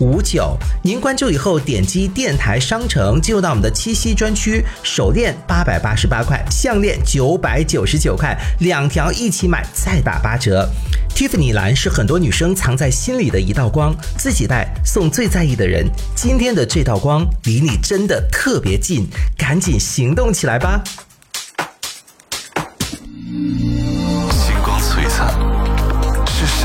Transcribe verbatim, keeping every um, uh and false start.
五九。您关注以后点击电台商城，进入到我们的七夕专区，手链八百八十八块，项链九百九十九块，两条一起买再打八折。Tiffany 蓝是很多女生藏在心里的一道光，自己戴送最在意的人。今天的这道光离你真的特别近，赶紧行动起来吧。